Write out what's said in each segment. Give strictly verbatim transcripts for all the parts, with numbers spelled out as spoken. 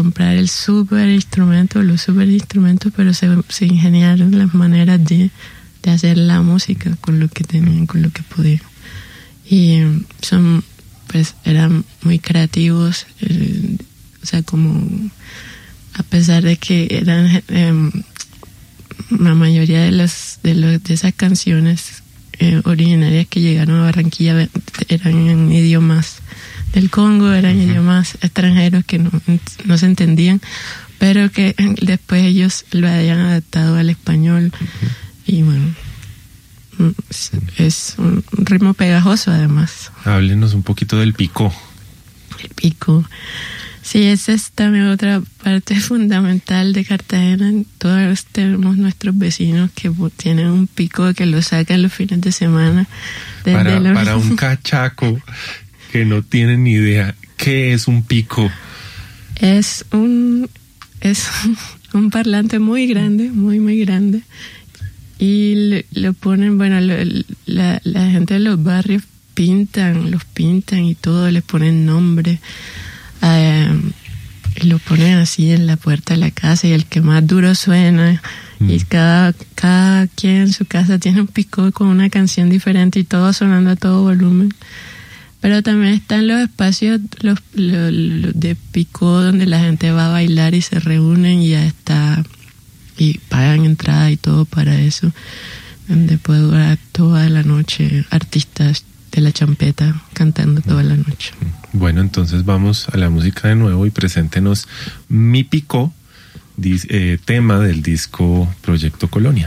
comprar el super instrumento, los super instrumentos, pero se, se ingeniaron las maneras de, de hacer la música con lo que tenían, con lo que podían. Y son, pues, eran muy creativos, eh, o sea, como, a pesar de que eran, eh, la mayoría de las, de, los, de esas canciones eh, originarias que llegaron a Barranquilla eran en idiomas del Congo, eran uh-huh. idiomas extranjeros que no, no se entendían, pero que después ellos lo habían adaptado al español. Uh-huh. Y bueno, es, es un ritmo pegajoso además. Háblenos un poquito del picó. El picó. Sí, esa es también otra parte fundamental de Cartagena. Todos tenemos nuestros vecinos que tienen un picó que lo sacan los fines de semana. Para, los... para un cachaco que no tiene ni idea, ¿qué es un picó? Es un, es un parlante muy grande, muy, muy grande. Y lo, lo ponen, bueno, lo, la, la gente de los barrios pintan, los pintan y todo, les ponen nombre. Uh, y lo ponen así en la puerta de la casa y el que más duro suena mm. y cada, cada quien en su casa tiene un picó con una canción diferente y todo sonando a todo volumen. Pero también están los espacios los, los, los de picó donde la gente va a bailar y se reúnen y ya está, y pagan entrada y todo para eso, donde puede durar toda la noche artistas de la champeta cantando toda la noche. Bueno, entonces vamos a la música de nuevo y preséntenos Mi Picó, dis, eh, tema del disco Proyecto Colonia.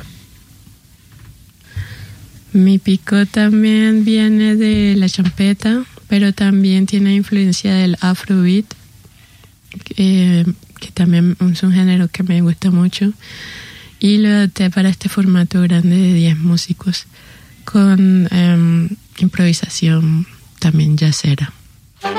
Mi Picó también viene de la champeta, pero también tiene influencia del afrobeat, eh, que también es un género que me gusta mucho, y lo adapté para este formato grande de diez músicos con um, improvisación también jazzera.